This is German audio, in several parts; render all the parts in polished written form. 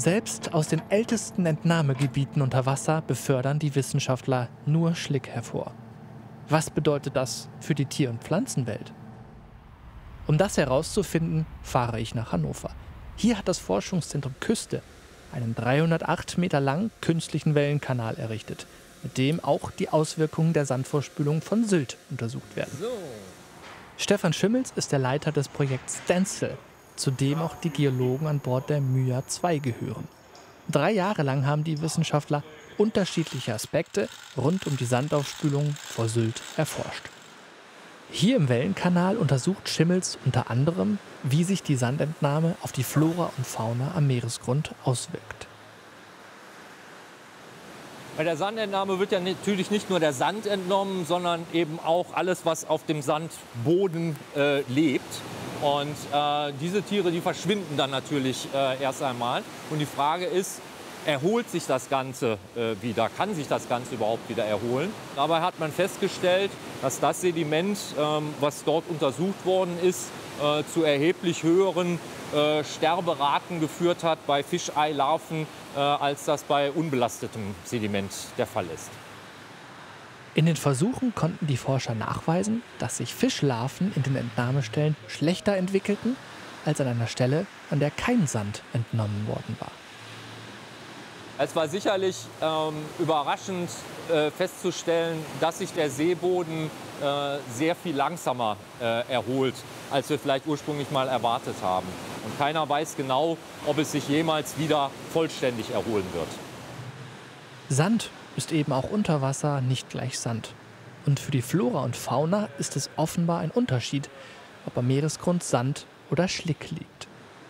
Selbst aus den ältesten Entnahmegebieten unter Wasser befördern die Wissenschaftler nur Schlick hervor. Was bedeutet das für die Tier- und Pflanzenwelt? Um das herauszufinden, fahre ich nach Hannover. Hier hat das Forschungszentrum Küste einen 308 Meter langen künstlichen Wellenkanal errichtet, mit dem auch die Auswirkungen der Sandvorspülung von Sylt untersucht werden. Stefan Schimmels ist der Leiter des Projekts Stencil, zu dem auch die Geologen an Bord der Myja 2 gehören. 3 Jahre lang haben die Wissenschaftler unterschiedliche Aspekte rund um die Sandaufspülung vor Sylt erforscht. Hier im Wellenkanal untersucht Schimmels unter anderem, wie sich die Sandentnahme auf die Flora und Fauna am Meeresgrund auswirkt. Bei der Sandentnahme wird ja natürlich nicht nur der Sand entnommen, sondern eben auch alles, was auf dem Sandboden lebt. Und diese Tiere, die verschwinden dann natürlich erst einmal. Und die Frage ist, erholt sich das Ganze wieder? Kann sich das Ganze überhaupt wieder erholen? Dabei hat man festgestellt, dass das Sediment, was dort untersucht worden ist, zu erheblich höheren Sterberaten geführt hat bei Fischeilarven, als das bei unbelastetem Sediment der Fall ist. In den Versuchen konnten die Forscher nachweisen, dass sich Fischlarven in den Entnahmestellen schlechter entwickelten als an einer Stelle, an der kein Sand entnommen worden war. Es war sicherlich überraschend festzustellen, dass sich der Seeboden sehr viel langsamer erholt, als wir vielleicht ursprünglich mal erwartet haben. Und keiner weiß genau, ob es sich jemals wieder vollständig erholen wird. Sand ist eben auch unter Wasser nicht gleich Sand. Und für die Flora und Fauna ist es offenbar ein Unterschied, ob am Meeresgrund Sand oder Schlick liegt.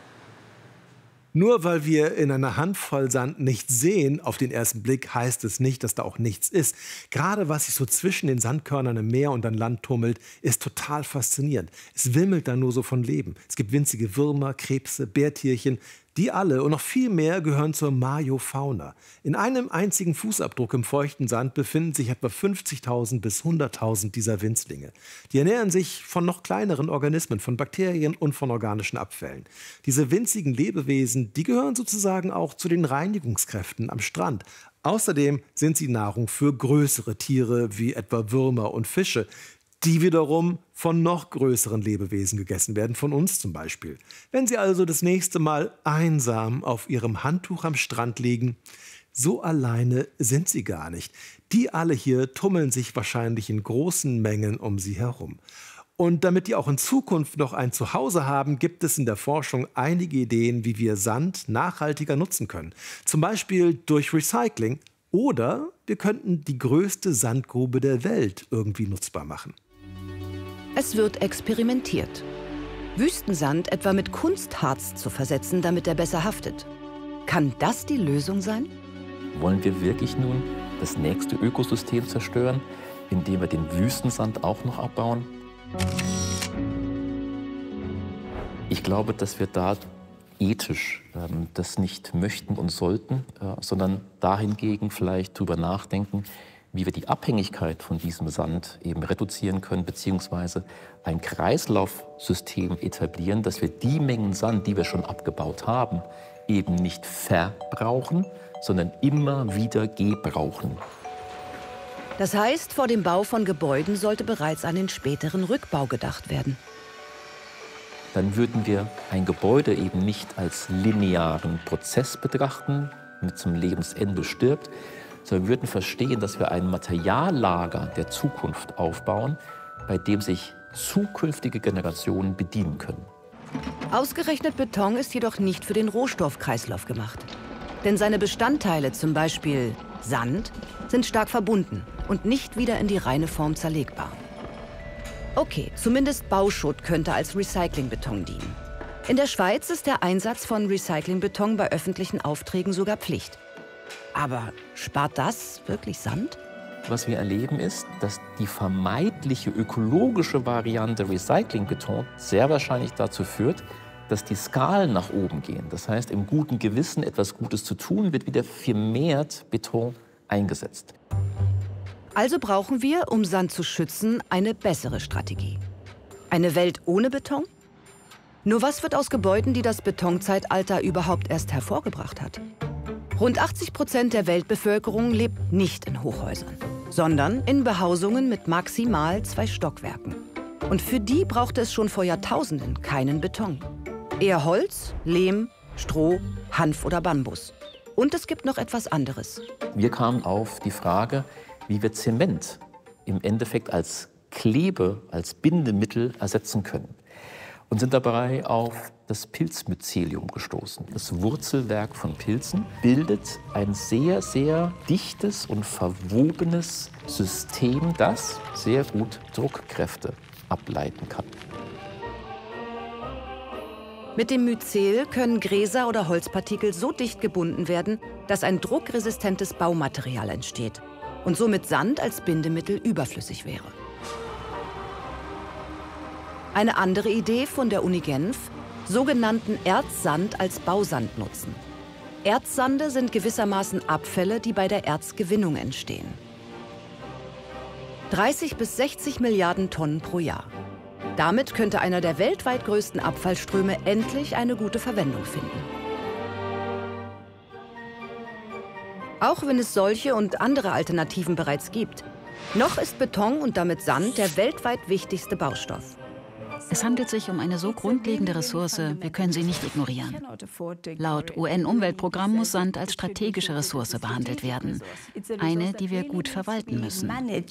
Nur weil wir in einer Handvoll Sand nichts sehen, auf den ersten Blick, heißt es nicht, dass da auch nichts ist. Gerade was sich so zwischen den Sandkörnern im Meer und an Land tummelt, ist total faszinierend. Es wimmelt da nur so von Leben. Es gibt winzige Würmer, Krebse, Bärtierchen. Die alle und noch viel mehr gehören zur Mariofauna. In einem einzigen Fußabdruck im feuchten Sand befinden sich etwa 50.000 bis 100.000 dieser Winzlinge. Die ernähren sich von noch kleineren Organismen, von Bakterien und von organischen Abfällen. Diese winzigen Lebewesen, die gehören sozusagen auch zu den Reinigungskräften am Strand. Außerdem sind sie Nahrung für größere Tiere wie etwa Würmer und Fische, die wiederum von noch größeren Lebewesen gegessen werden, von uns zum Beispiel. Wenn Sie also das nächste Mal einsam auf Ihrem Handtuch am Strand liegen, so alleine sind Sie gar nicht. Die alle hier tummeln sich wahrscheinlich in großen Mengen um Sie herum. Und damit die auch in Zukunft noch ein Zuhause haben, gibt es in der Forschung einige Ideen, wie wir Sand nachhaltiger nutzen können. Zum Beispiel durch Recycling. Oder wir könnten die größte Sandgrube der Welt irgendwie nutzbar machen. Es wird experimentiert. Wüstensand etwa mit Kunstharz zu versetzen, damit er besser haftet. Kann das die Lösung sein? Wollen wir wirklich nun das nächste Ökosystem zerstören, indem wir den Wüstensand auch noch abbauen? Ich glaube, dass wir da ethisch das nicht möchten und sollten, sondern dahingegen vielleicht darüber nachdenken, wie wir die Abhängigkeit von diesem Sand eben reduzieren können, beziehungsweise ein Kreislaufsystem etablieren, dass wir die Mengen Sand, die wir schon abgebaut haben, eben nicht verbrauchen, sondern immer wieder gebrauchen. Das heißt, vor dem Bau von Gebäuden sollte bereits an den späteren Rückbau gedacht werden. Dann würden wir ein Gebäude eben nicht als linearen Prozess betrachten, mit zum Lebensende stirbt, sondern würden verstehen, dass wir ein Materiallager der Zukunft aufbauen, bei dem sich zukünftige Generationen bedienen können. Ausgerechnet Beton ist jedoch nicht für den Rohstoffkreislauf gemacht. Denn seine Bestandteile, zum Beispiel Sand, sind stark verbunden und nicht wieder in die reine Form zerlegbar. Okay, zumindest Bauschutt könnte als Recyclingbeton dienen. In der Schweiz ist der Einsatz von Recyclingbeton bei öffentlichen Aufträgen sogar Pflicht. Aber spart das wirklich Sand? Was wir erleben ist, dass die vermeintliche ökologische Variante Recyclingbeton sehr wahrscheinlich dazu führt, dass die Skalen nach oben gehen. Das heißt, im guten Gewissen, etwas Gutes zu tun, wird wieder vermehrt Beton eingesetzt. Also brauchen wir, um Sand zu schützen, eine bessere Strategie. Eine Welt ohne Beton? Nur was wird aus Gebäuden, die das Betonzeitalter überhaupt erst hervorgebracht hat? Rund 80% der Weltbevölkerung lebt nicht in Hochhäusern, sondern in Behausungen mit maximal 2 Stockwerken. Und für die brauchte es schon vor Jahrtausenden keinen Beton. Eher Holz, Lehm, Stroh, Hanf oder Bambus. Und es gibt noch etwas anderes. Wir kamen auf die Frage, wie wir Zement im Endeffekt als Klebe, als Bindemittel ersetzen können. Und sind dabei auf das Pilzmycelium gestoßen. Das Wurzelwerk von Pilzen bildet ein sehr, sehr dichtes und verwobenes System, das sehr gut Druckkräfte ableiten kann. Mit dem Myzel können Gräser oder Holzpartikel so dicht gebunden werden, dass ein druckresistentes Baumaterial entsteht und somit Sand als Bindemittel überflüssig wäre. Eine andere Idee von der Uni Genf: sogenannten Erzsand als Bausand nutzen. Erzsande sind gewissermaßen Abfälle, die bei der Erzgewinnung entstehen. 30 bis 60 Milliarden Tonnen pro Jahr. Damit könnte einer der weltweit größten Abfallströme endlich eine gute Verwendung finden. Auch wenn es solche und andere Alternativen bereits gibt, noch ist Beton und damit Sand der weltweit wichtigste Baustoff. Es handelt sich um eine so grundlegende Ressource, wir können sie nicht ignorieren. Laut UN-Umweltprogramm muss Sand als strategische Ressource behandelt werden. Eine, die wir gut verwalten müssen.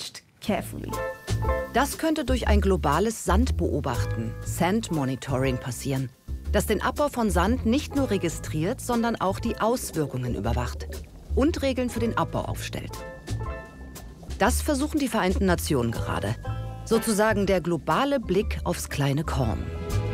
Das könnte durch ein globales Sandbeobachten, Sand Monitoring, passieren, das den Abbau von Sand nicht nur registriert, sondern auch die Auswirkungen überwacht und Regeln für den Abbau aufstellt. Das versuchen die Vereinten Nationen gerade. Sozusagen der globale Blick aufs kleine Korn.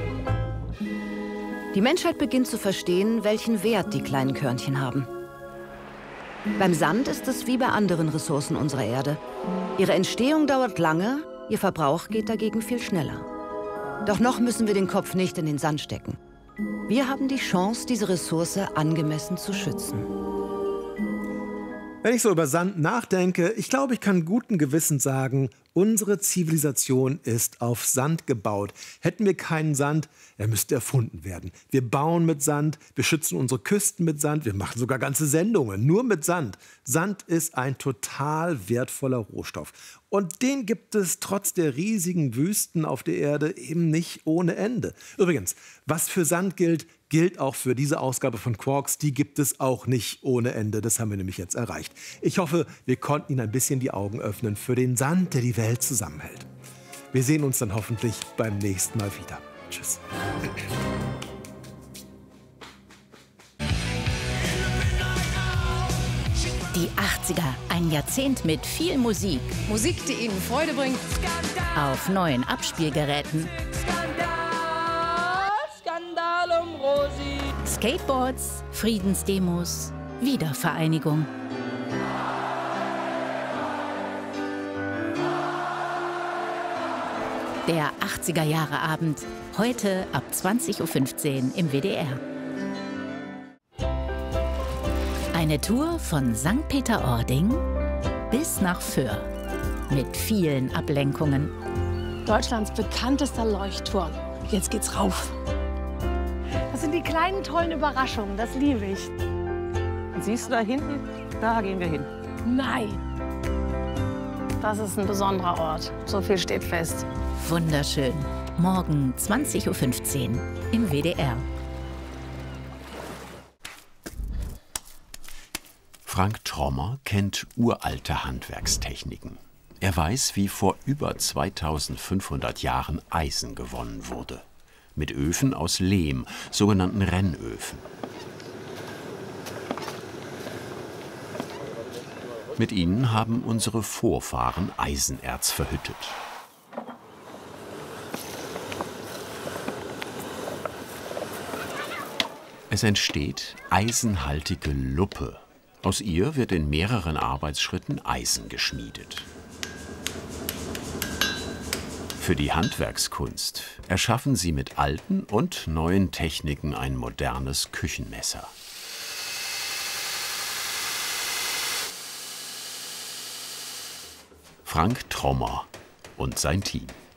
Die Menschheit beginnt zu verstehen, welchen Wert die kleinen Körnchen haben. Beim Sand ist es wie bei anderen Ressourcen unserer Erde. Ihre Entstehung dauert lange, ihr Verbrauch geht dagegen viel schneller. Doch noch müssen wir den Kopf nicht in den Sand stecken. Wir haben die Chance, diese Ressource angemessen zu schützen. Wenn ich so über Sand nachdenke, ich glaube, ich kann guten Gewissens sagen, unsere Zivilisation ist auf Sand gebaut. Hätten wir keinen Sand, er müsste erfunden werden. Wir bauen mit Sand, wir schützen unsere Küsten mit Sand, wir machen sogar ganze Sendungen nur mit Sand. Sand ist ein total wertvoller Rohstoff. Und den gibt es trotz der riesigen Wüsten auf der Erde eben nicht ohne Ende. Übrigens, was für Sand gilt, gilt auch für diese Ausgabe von Quarks. Die gibt es auch nicht ohne Ende. Das haben wir nämlich jetzt erreicht. Ich hoffe, wir konnten Ihnen ein bisschen die Augen öffnen für den Sand, der die Welt zusammenhält. Wir sehen uns dann hoffentlich beim nächsten Mal wieder. Tschüss. Die 80er, ein Jahrzehnt mit viel Musik. Musik, die Ihnen Freude bringt. Auf neuen Abspielgeräten. Skandal um Rosi. Skateboards, Friedensdemos, Wiedervereinigung. Der 80er-Jahre-Abend, heute ab 20:15 Uhr im WDR. Eine Tour von St. Peter-Ording bis nach Föhr. Mit vielen Ablenkungen. Deutschlands bekanntester Leuchtturm. Jetzt geht's rauf. Das sind die kleinen, tollen Überraschungen. Das liebe ich. Und siehst du da hinten? Da gehen wir hin. Nein. Das ist ein besonderer Ort. So viel steht fest. Wunderschön. Morgen 20:15 Uhr im WDR. Frank Trommer kennt uralte Handwerkstechniken. Er weiß, wie vor über 2500 Jahren Eisen gewonnen wurde. Mit Öfen aus Lehm, sogenannten Rennöfen. Mit ihnen haben unsere Vorfahren Eisenerz verhüttet. Es entsteht eisenhaltige Luppe. Aus ihr wird in mehreren Arbeitsschritten Eisen geschmiedet. Für die Handwerkskunst erschaffen sie mit alten und neuen Techniken ein modernes Küchenmesser. Frank Trommer und sein Team.